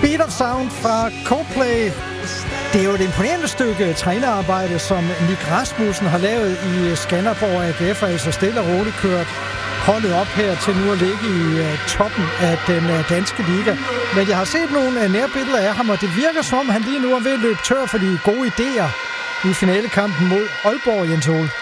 Speed of Sound fra Coldplay. Det er jo et imponerende stykke trænerarbejde, som Nick Rasmussen har lavet i Skanderborg AGF, altså stille og roligt kørt holdet op her til nu at ligge i toppen af den danske liga. Men jeg har set nogle nærbilleder af ham, og det virker som om, han lige nu er ved at løbe tør for de gode idéer i finalekampen mod Aalborg, Jens Ole.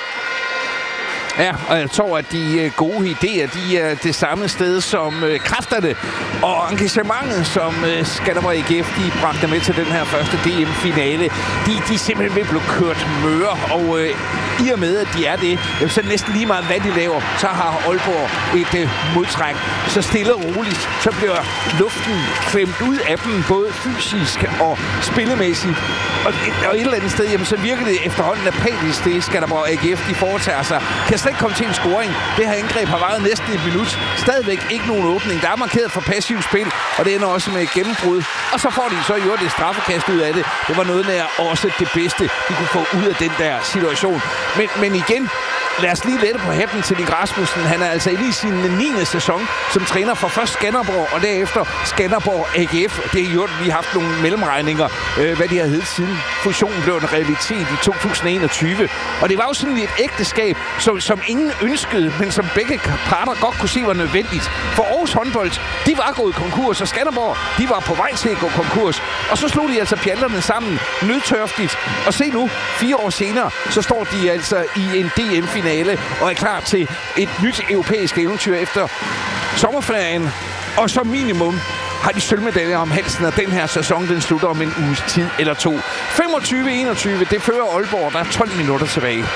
Ja, og jeg tror, at de gode idéer, de er det samme sted som kræfterne og engagementet, som Skanderborg AGF, de bragte med til den her første DM-finale. De er simpelthen ved at blive kørt møre, og i og med, at de er det, så næsten lige meget, hvad de laver, så har Aalborg et modtræk. Så stille og roligt, så bliver luften klemt ud af dem, både fysisk og spillemæssigt. Og et eller andet sted, jamen, så virker det efterhånden apatisk, det Skanderborg AGF, de foretager sig. Kan slet ikke komme til en scoring. Det her angreb har varet næsten et minut. Stadigvæk ikke nogen åbning. Der er markeret for passiv spil, og det ender også med et gennembrud. Og så får de så gjort det straffekast ud af det. Det var noget nær også det bedste, de kunne få ud af den der situation. Men igen, lad os lige lette på hatten til Nick Rasmussen. Han er altså inde i sin 9. sæson som træner for først Skanderborg, og derefter Skanderborg AGF. Det har gjort, at vi har haft nogle mellemregninger, hvad de har heddet siden fusionen blev en realitet i 2021. Og det var jo sådan et ægteskab, som ingen ønskede, men som begge parter godt kunne se var nødvendigt. For Aarhus håndbold, de var gået konkurs, og Skanderborg, de var på vej til at gå konkurs. Og så slog de altså pjalterne sammen nødtørftigt. Og se nu, 4 år senere, så står de altså i en DM-finale og er klar til et nyt europæisk eventyr efter sommerferien. Og som minimum har de sølvmedaljer om halsen, og den her sæson, den slutter om en uges tid eller to. 25-21, det fører Aalborg, der er 12 minutter tilbage.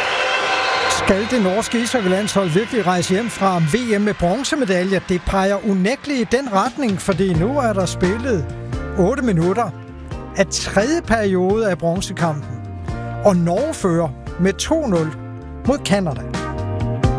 Skal det norske ishockeylandshold virkelig rejse hjem fra VM med bronzemedaljer? Det peger unægteligt i den retning, fordi nu er der spillet 8 minutter af tredje periode af bronzekampen. Og Norge fører med 2-0 mod Canada.